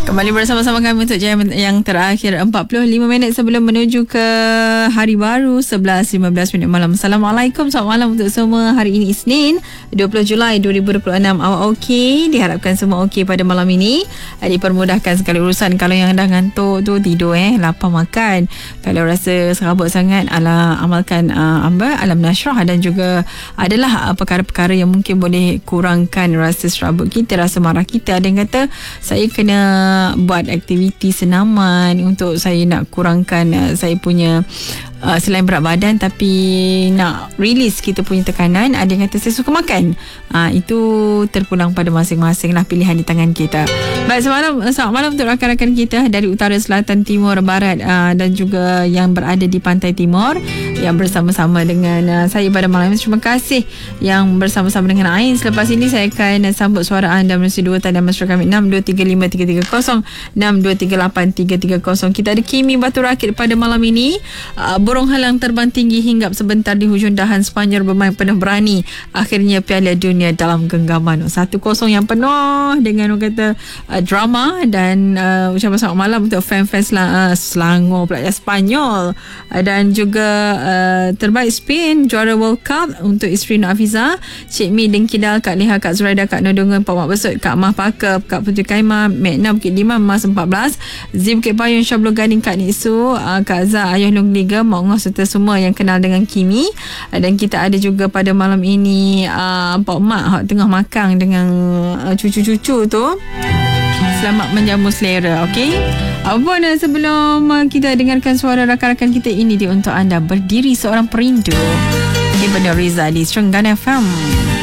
Kembali bersama-sama kami untuk jam yang terakhir 45 minit sebelum menuju ke hari baru 11.15 malam. Assalamualaikum, selamat malam untuk semua. Hari ini Isnin 20 Julai 2026. Awak okey? Diharapkan semua okey pada malam ini. Dipermudahkan sekali urusan. Kalau yang dah ngantuk tu tidur, lapar makan. Kalau rasa serabut sangat, amalkan alam nasrah, dan juga adalah perkara-perkara yang mungkin boleh kurangkan rasa serabut kita, rasa marah kita. Ada yang kata saya kena buat aktiviti senaman untuk saya nak kurangkan saya punya selain berat badan, tapi nak release kita punya tekanan. Ada yang kata saya suka makan. Itu terpulang pada masing-masing lah, pilihan di tangan kita. Baik, selamat malam untuk rakan-rakan kita dari utara, selatan, timur, barat dan juga yang berada di pantai timur yang bersama-sama dengan saya pada malam ini. Terima kasih yang bersama-sama dengan Ain. Selepas ini saya akan sambut suara anda melalui 2 tanda mesra kami 6235 330 6238 330. Kita ada Kimi Batu Rakit pada malam ini. Burung halang terbang tinggi hinggap sebentar di hujung dahan, Sepanyol bermain penuh berani. Akhirnya Piala Dunia dalam genggaman. 1-0 yang penuh dengan orang kata drama. Dan ucapan selamat malam untuk fan-fans Selangor pelajar Sepanyol. Dan juga terbaik Spain juara World Cup untuk isteri Nur Hafiza, Cik Mi Dengkidal, Kak Liha, Kak Zuraida, Kak Nodongan, Pak Mak Besut, Kak Mah Pakar, Kak Putri Kaimah, Mekna Bukit Lima, Mas 14, Zee Bukit Payun, Syablon Gading, Kak Niksu, Kak Zah, Ayah Long Liga, Mak Ngoh, serta semua yang kenal dengan Kimi. Dan kita ada juga pada malam ini Pak Mak tengah makan dengan cucu-cucu tu. Selamat menjamu selera, okey? Apa sebelum kita dengarkan suara rakan-rakan kita, ini dia untuk anda. Berdiri Seorang Perindu, Ibn Riza di Serenggan FM.